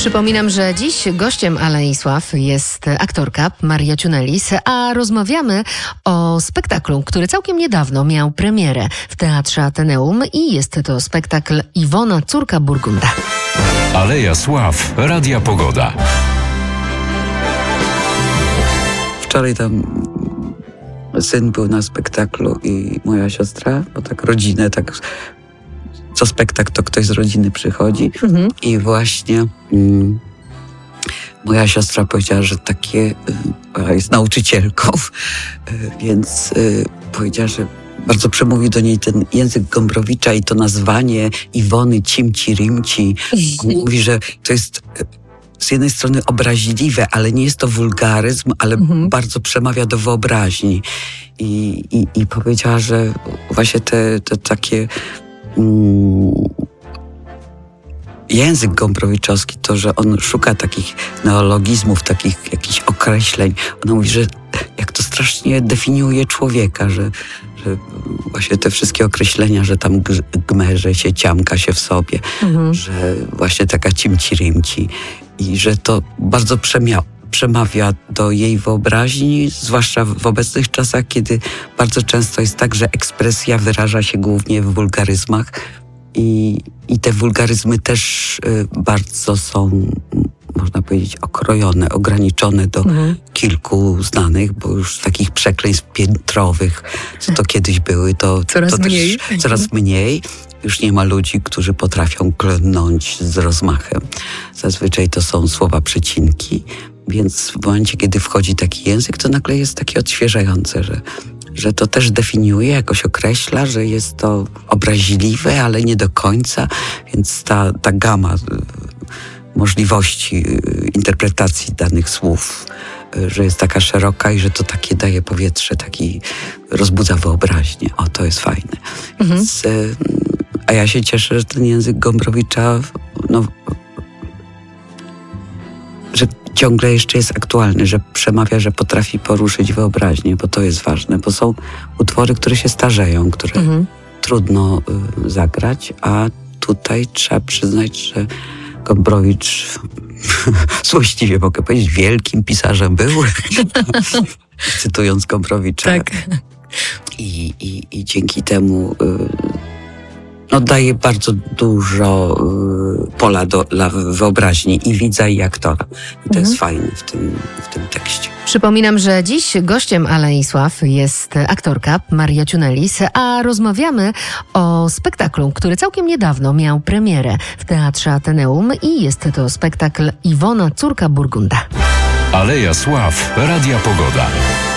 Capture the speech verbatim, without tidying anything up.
Przypominam, że dziś gościem Alei Sław jest aktorka Maria Ciunelis, a rozmawiamy o spektaklu, który całkiem niedawno miał premierę w Teatrze Ateneum i jest to spektakl Iwona, córka Burgunda. Aleja Sław, Radia Pogoda. Wczoraj tam syn był na spektaklu i moja siostra, bo tak rodzinę, tak co spektakl to ktoś z rodziny przychodzi mhm. i właśnie mm, moja siostra powiedziała, że takie, ona jest nauczycielką, więc y, powiedziała, że bardzo przemówi do niej ten język Gombrowicza i to nazwanie Iwony Cimci Rimci. On mówi, że to jest z jednej strony obraźliwe, ale nie jest to wulgaryzm, ale mhm. bardzo przemawia do wyobraźni. I, i, i powiedziała, że właśnie te, te takie mm, język gombrowiczowski, to, że on szuka takich neologizmów, takich jakichś określeń. Ona mówi, że jak to strasznie definiuje człowieka, że, że właśnie te wszystkie określenia, że tam gmerze się, ciamka się w sobie, mhm. że właśnie taka cimci-rimci i że to bardzo przemia- przemawia do jej wyobraźni, zwłaszcza w obecnych czasach, kiedy bardzo często jest tak, że ekspresja wyraża się głównie w wulgaryzmach i, i te wulgaryzmy też y, bardzo są, można powiedzieć, okrojone, ograniczone do mhm. kilku znanych, bo już takich przekleństw piętrowych, co to kiedyś były, to coraz to mniej. Też coraz mniej. Już nie ma ludzi, którzy potrafią klnąć z rozmachem. Zazwyczaj to są słowa przecinki, więc w momencie, kiedy wchodzi taki język, to nagle jest takie odświeżające, że, że to też definiuje, jakoś określa, że jest to obraźliwe, ale nie do końca, więc ta, ta gama możliwości interpretacji danych słów, że jest taka szeroka i że to takie daje powietrze, taki rozbudza wyobraźnię. O, to jest fajne. Mhm. Więc, a ja się cieszę, że ten język Gombrowicza, no, że ciągle jeszcze jest aktualny, że przemawia, że potrafi poruszyć wyobraźnię, bo to jest ważne, bo są utwory, które się starzeją, które mhm. trudno y, zagrać, a tutaj trzeba przyznać, że Gombrowicz, złośliwie mogę powiedzieć, wielkim pisarzem był, cytując Gombrowicza. Tak. I, i, i dzięki temu y, no, daje bardzo dużo y, pola do, dla wyobraźni i widza, i aktora. I to mhm. jest fajne w tym, w tym tekście. Przypominam, że dziś gościem Alei Sław jest aktorka Maria Ciunelis, a rozmawiamy o spektaklu, który całkiem niedawno miał premierę w Teatrze Ateneum i jest to spektakl Iwona, córka Burgunda. Aleja Sław, Radia Pogoda.